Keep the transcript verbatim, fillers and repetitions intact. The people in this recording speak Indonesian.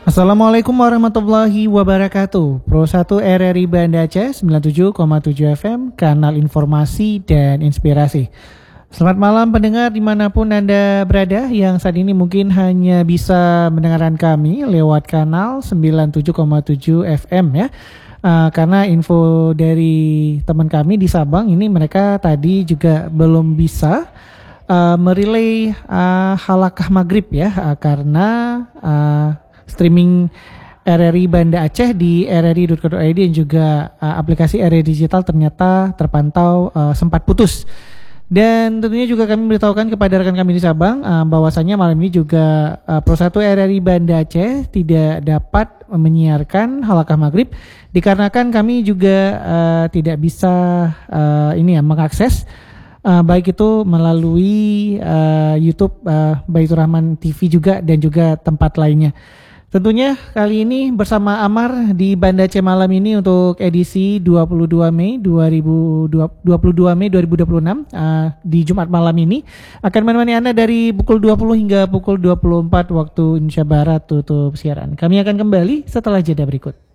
Assalamualaikum warahmatullahi wabarakatuh. Pro satu R R I Banda Aceh sembilan puluh tujuh koma tujuh F M, kanal informasi dan inspirasi. Selamat malam pendengar dimanapun Anda berada, yang saat ini mungkin hanya bisa mendengarkan kami lewat kanal sembilan puluh tujuh koma tujuh F M ya. Uh, karena info dari teman kami di Sabang ini, mereka tadi juga belum bisa uh, merelay uh, halakah maghrib ya, uh, karena uh, streaming R R I Banda Aceh di r r i dot co dot i d dan juga uh, aplikasi R R I Digital ternyata terpantau uh, sempat putus. Dan tentunya juga kami beritahukan kepada rekan kami di Sabang uh, bahwasanya malam ini juga uh, Pro satu R R I Banda Aceh tidak dapat menyiarkan halakah maghrib dikarenakan kami juga uh, tidak bisa uh, ini ya mengakses uh, baik itu melalui uh, YouTube uh, Baitur Rahman T V juga dan juga tempat lainnya. Tentunya kali ini bersama Amar di Banda Aceh malam ini untuk edisi dua puluh dua Mei dua ribu dua puluh enam uh, di Jumat malam ini akan menemani Anda dari pukul dua puluh hingga pukul dua puluh empat waktu Indonesia Barat tutup siaran. Kami akan kembali setelah jeda berikut.